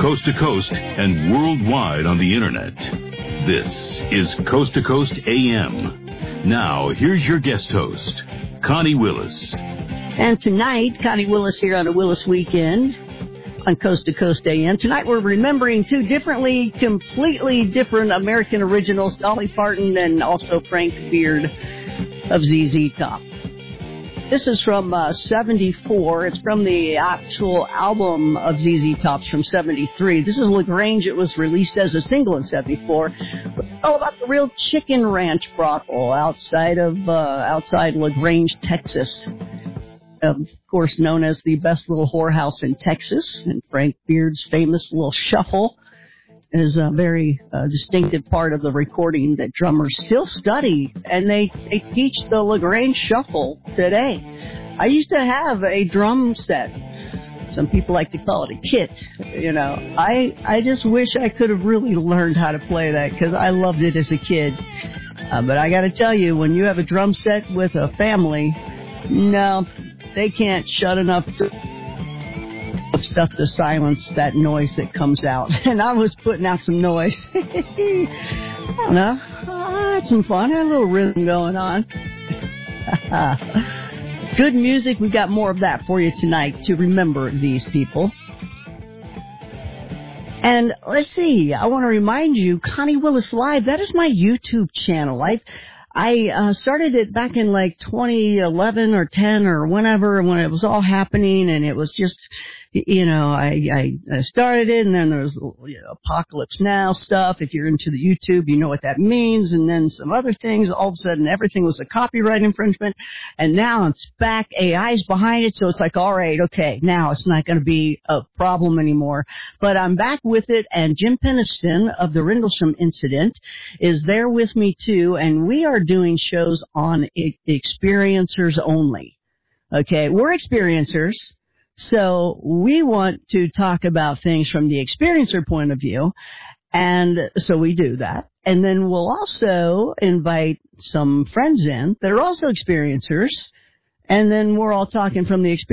coast to coast and worldwide on the internet. This is Coast to Coast AM. Now, here's your guest host, Connie Willis. And tonight, Connie Willis here on a Willis Weekend on Coast to Coast AM. Tonight we're remembering two completely different American originals, Dolly Parton and also Frank Beard of ZZ Top. This is from 74. It's from the actual album of ZZ Top's from 73. This is LaGrange. It was released as a single in 74. It's all about the real chicken ranch brothel outside LaGrange, Texas. Of course, known as the best little whorehouse in Texas. And Frank Beard's famous little shuffle is a very distinctive part of the recording that drummers still study, and they teach the LaGrange shuffle today. I used to have a drum set. Some people like to call it a kit. You know, I just wish I could have really learned how to play that because I loved it as a kid. But I got to tell you, when you have a drum set with a family, no, they can't shut enough stuff to silence that noise that comes out. And I was putting out some noise. I don't know. I had some fun. I had a little rhythm going on. Good music. We got more of that for you tonight to remember these people. And let's see. I want to remind you, Connie Willis Live, that is my YouTube channel. I started it back in like 2011 or 10 or whenever, when it was all happening, and it was just, you know, I started it, and then there was Apocalypse Now stuff. If you're into the YouTube, you know what that means, and then some other things. All of a sudden, everything was a copyright infringement, and now it's back. AI's behind it, so it's like, all right, okay, now it's not going to be a problem anymore. But I'm back with it, and Jim Peniston of the Rendlesham Incident is there with me too, and we are doing shows on experiencers only. Okay, we're experiencers. So we want to talk about things from the experiencer point of view, and so we do that. And then we'll also invite some friends in that are also experiencers, and then we're all talking from the experience.